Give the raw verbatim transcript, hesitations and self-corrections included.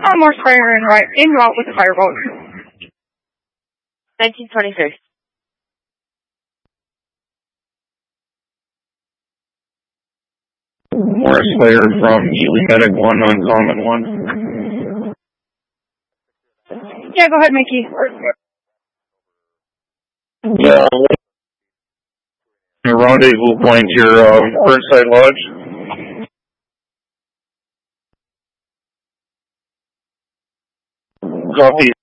Uh, Morse fire and right, in route with the fireboat. nineteen twenty-six. Morse fire from Ely Medic one on Common one. Yeah, go ahead, Mickey. Yeah. Rendezvous point here, um, Burnside Lodge. Copy.